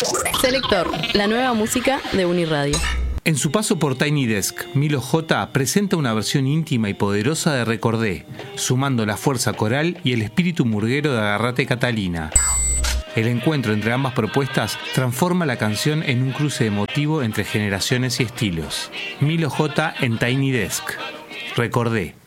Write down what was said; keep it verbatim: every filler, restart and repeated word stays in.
Selector, la nueva música de Uniradio. En su paso por Tiny Desk, Milo J presenta una versión íntima y poderosa de Recordé, sumando la fuerza coral y el espíritu murguero de Agarrate Catalina. El encuentro entre ambas propuestas transforma la canción en un cruce emotivo entre generaciones y estilos. Milo J en Tiny Desk. Recordé.